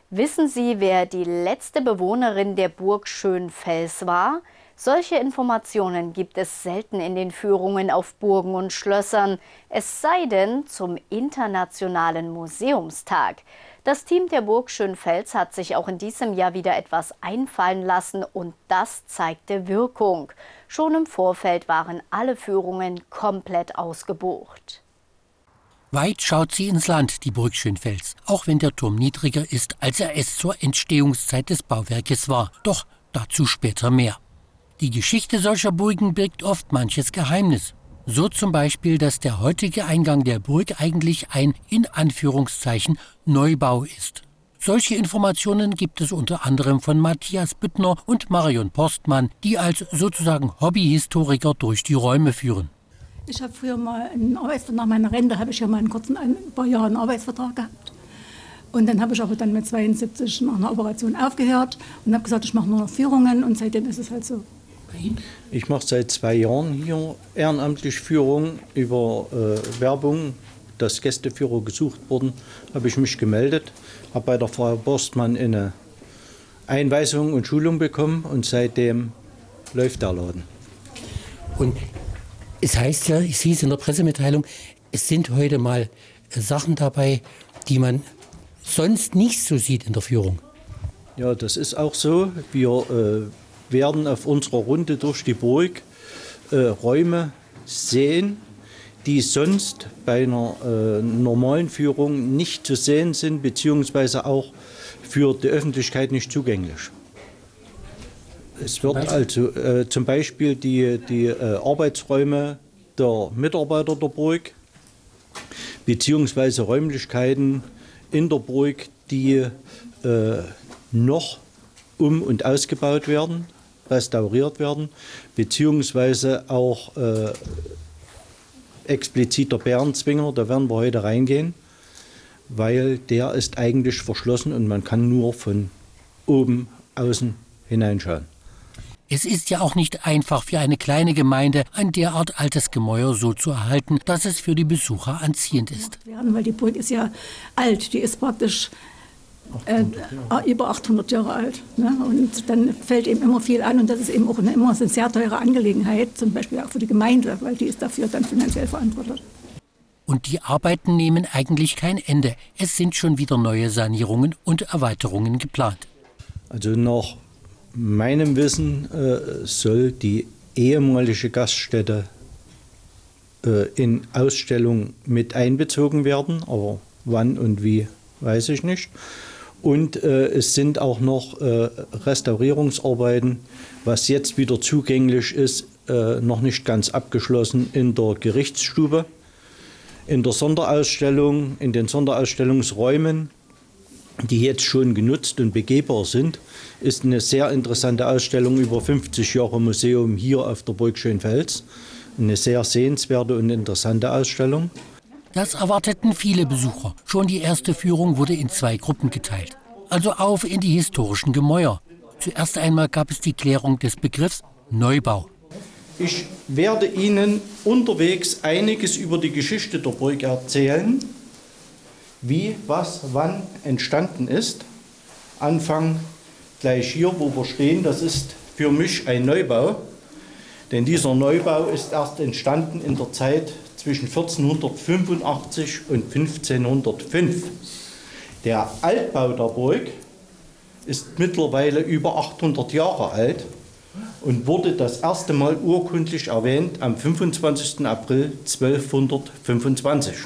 Wissen Sie, wer die letzte Bewohnerin der Burg Schönfels war? Solche Informationen gibt es selten in den Führungen auf Burgen und Schlössern, es sei denn zum Internationalen Museumstag. Das Team der Burg Schönfels hat sich auch in diesem Jahr wieder etwas einfallen lassen und das zeigte Wirkung. Schon im Vorfeld waren alle Führungen komplett ausgebucht. Weit schaut sie ins Land, die Burg Schönfels, auch wenn der Turm niedriger ist, als er es zur Entstehungszeit des Bauwerkes war. Doch dazu später mehr. Die Geschichte solcher Burgen birgt oft manches Geheimnis. So zum Beispiel, dass der heutige Eingang der Burg eigentlich ein, in Anführungszeichen, Neubau ist. Solche Informationen gibt es unter anderem von Matthias Büttner und Marion Postmann, die als sozusagen Hobbyhistoriker durch die Räume führen. Ich habe früher mal nach meiner Rente habe ich ja mal ein paar Jahre einen Arbeitsvertrag gehabt. Und dann habe ich aber dann mit 72 nach einer Operation aufgehört und habe gesagt, ich mache nur noch Führungen und seitdem ist es halt so. Ich mache seit 2 Jahren hier ehrenamtlich Führung über Werbung, dass Gästeführer gesucht wurden, habe ich mich gemeldet, habe bei der Frau Borstmann eine Einweisung und Schulung bekommen und seitdem läuft der Laden. Und es heißt ja, ich sehe es in der Pressemitteilung, es sind heute mal Sachen dabei, die man sonst nicht so sieht in der Führung. Ja, das ist auch so. Wir werden auf unserer Runde durch die Burg Räume sehen, die sonst bei einer normalen Führung nicht zu sehen sind, beziehungsweise auch für die Öffentlichkeit nicht zugänglich. Es wird also zum Beispiel die Arbeitsräume der Mitarbeiter der Burg beziehungsweise Räumlichkeiten in der Burg, die noch um- und ausgebaut werden, restauriert werden, beziehungsweise auch explizit der Bärenzwinger, da werden wir heute reingehen, weil der ist eigentlich verschlossen und man kann nur von oben außen hineinschauen. Es ist ja auch nicht einfach für eine kleine Gemeinde, ein derart altes Gemäuer so zu erhalten, dass es für die Besucher anziehend ist. Weil die Burg ist ja alt, die ist praktisch über 800 Jahre alt. Ne? Und dann fällt eben immer viel an und das ist eben auch immer eine sehr teure Angelegenheit, zum Beispiel auch für die Gemeinde, weil die ist dafür dann finanziell verantwortlich. Und die Arbeiten nehmen eigentlich kein Ende. Es sind schon wieder neue Sanierungen und Erweiterungen geplant. Also nach meinem Wissen soll die ehemalige Gaststätte in Ausstellung mit einbezogen werden, aber wann und wie, weiß ich nicht. Und es sind auch noch Restaurierungsarbeiten, was jetzt wieder zugänglich ist, noch nicht ganz abgeschlossen in der Gerichtsstube. In der Sonderausstellung, in den Sonderausstellungsräumen, die jetzt schon genutzt und begehbar sind, ist eine sehr interessante Ausstellung über 50 Jahre Museum hier auf der Burg Schönfels. Eine sehr sehenswerte und interessante Ausstellung. Das erwarteten viele Besucher. Schon die erste Führung wurde in 2 Gruppen geteilt. Also auf in die historischen Gemäuer. Zuerst einmal gab es die Klärung des Begriffs Neubau. Ich werde Ihnen unterwegs einiges über die Geschichte der Burg erzählen, wie, was, wann entstanden ist. Anfang gleich hier, wo wir stehen, das ist für mich ein Neubau. Denn dieser Neubau ist erst entstanden in der Zeit zwischen 1485 und 1505. Der Altbau der Burg ist mittlerweile über 800 Jahre alt und wurde das erste Mal urkundlich erwähnt am 25. April 1225.